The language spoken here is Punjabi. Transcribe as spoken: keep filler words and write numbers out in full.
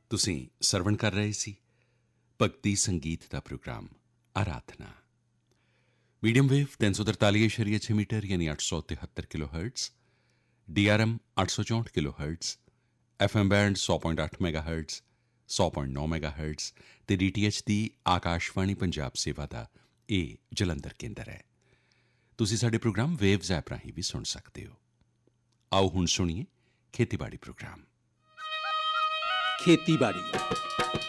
ਤੁਸੀਂ ਸਰਵਣ ਕਰ ਰਹੇ ਸੀ ਭਗਤੀ ਸੰਗੀਤ ਦਾ ਪ੍ਰੋਗਰਾਮ ਆਰਾਧਨਾ ਮੀਡੀਅਮ ਵੇਵ ਤਿੰਨ ਸੌ ਤਰਤਾਲੀ ਇਸ਼ਾਰੀਆ ਛੇ ਮੀਟਰ ਯਾਨੀ ਅੱਠ ਸੌ ਤਿਹੱਤਰ kilo hertz D R M ਅੱਠ ਸੌ ਚੌਂਹਠ kilo hertz F M band ਸੌ ਪੁਆਇੰਟ ਅੱਠ ਮੈਗਾ ਹਰਟਜ਼ ਸੌ ਪੁਆਇੰਟ ਨੌ ਮੈਗਾ ਹਰਟਜ਼ ਅਤੇ ਡੀ ਟੀ ਐਚ ਦੀ ਆਕਾਸ਼ਵਾਣੀ ਪੰਜਾਬ ਸੇਵਾ ਦਾ ਇਹ ਜਲੰਧਰ ਕੇਂਦਰ ਹੈ। ਤੁਸੀਂ ਸਾਡੇ ਪ੍ਰੋਗਰਾਮ ਵੇਵਜ਼ ਐਪ ਰਾਹੀਂ ਵੀ ਸੁਣ ਸਕਦੇ ਹੋ। ਆਓ ਹੁਣ ਸੁਣੀਏ ਖੇਤੀਬਾੜੀ ਪ੍ਰੋਗਰਾਮ। ਖੇਤੀਬਾੜੀ